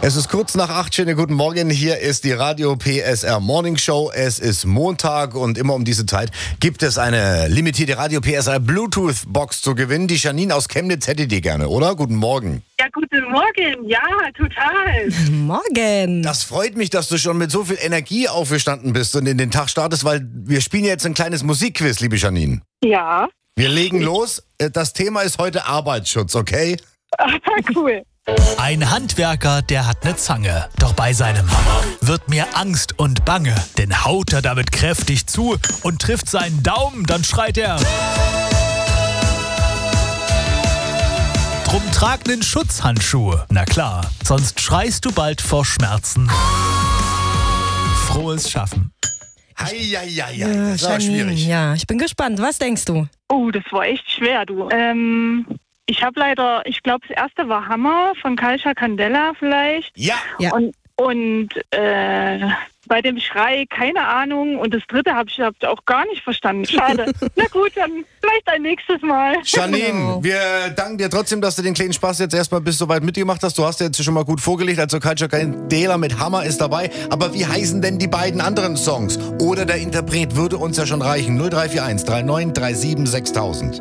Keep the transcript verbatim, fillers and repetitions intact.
Es ist kurz nach acht, schönen guten Morgen. Hier ist die Radio P S R Morning Show. Es ist Montag und immer um diese Zeit gibt es eine limitierte Radio P S R Bluetooth Box zu gewinnen. Die Janine aus Chemnitz hätte die gerne, oder? Guten Morgen. Ja, guten Morgen. Ja, total. Morgen. Das freut mich, dass du schon mit so viel Energie aufgestanden bist und in den Tag startest, weil wir spielen jetzt ein kleines Musikquiz, liebe Janine. Ja. Wir legen los. Das Thema ist heute Arbeitsschutz, okay? Cool. Ein Handwerker, der hat eine Zange. Doch bei seinem Hammer wird mir Angst und Bange. Denn haut er damit kräftig zu und trifft seinen Daumen, dann schreit er. Drum trag nen Schutzhandschuh. Na klar, sonst schreist du bald vor Schmerzen. Frohes Schaffen. Heieiei, Äh, das war Janine, schwierig. ja, ich bin gespannt. Was denkst du? Oh, das war echt schwer, du. Ähm, ich habe leider, ich glaube, das erste war Hammer von Kalcha Candela vielleicht. Ja, Ja. Und, und äh, bei dem Schrei keine Ahnung. Und das dritte habe ich, hab ich auch gar nicht verstanden. Schade. Na gut, dann vielleicht ein nächstes Mal. Janine, Genau. wir danken dir trotzdem, dass du den kleinen Spaß jetzt erstmal bis so weit mitgemacht hast. Du hast ja jetzt schon mal gut vorgelegt, also Kalcha Candela mit Hammer ist dabei. Aber wie heißen denn die beiden anderen Songs? Oder der Interpret würde uns ja schon reichen. null drei vier eins drei neun drei sieben sechstausend.